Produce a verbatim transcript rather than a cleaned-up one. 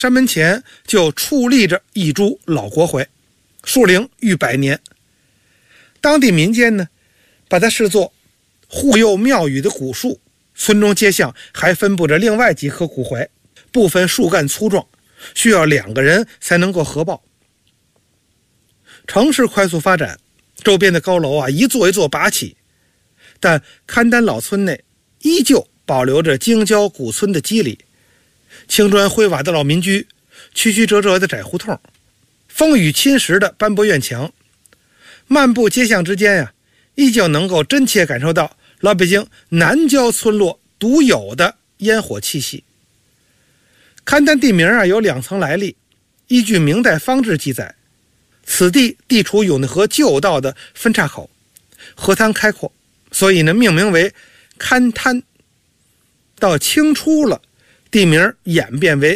山门前就矗立着一株老国槐，树龄逾百年。当地民间呢，把它视作护佑庙宇的古树。村中街巷还分布着另外几棵古槐，部分树干粗壮，需要两个人才能够合抱。城市快速发展，周边的高楼啊一座一座拔起，但邯郸老村内依旧保留着京郊古村的肌理，青砖灰瓦的老民居，曲曲折折的窄胡同，风雨侵蚀的斑驳院墙。漫步街巷之间呀、啊，依旧能够真切感受到老北京南郊村落独有的烟火气息。邯郸地名啊有两层来历，依据明代方志记载，此地地处永定河旧道的分岔口，河滩开阔，所以呢命名为勘滩。到清初了，地名演变为